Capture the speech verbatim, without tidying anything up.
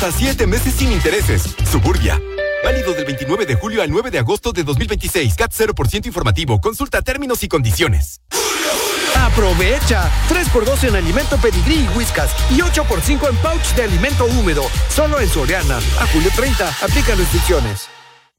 hasta siete meses sin intereses. Suburbia. Válido del veintinueve de julio al nueve de agosto de dos mil veintiséis. C A T cero por ciento informativo. Consulta términos y condiciones. ¡Aprovecha! tres por dos en alimento Pedigrí y Whiskas y ocho por cinco en pouch de alimento húmedo. Solo en Soriana. A julio treinta. Aplica restricciones.